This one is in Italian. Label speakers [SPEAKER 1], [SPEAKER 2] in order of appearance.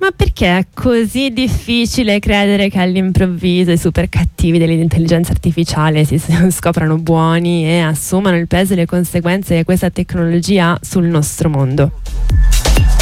[SPEAKER 1] Ma perché è così difficile credere che all'improvviso i super cattivi dell'intelligenza artificiale si scoprano buoni e assumano il peso e le conseguenze che questa tecnologia ha sul nostro mondo?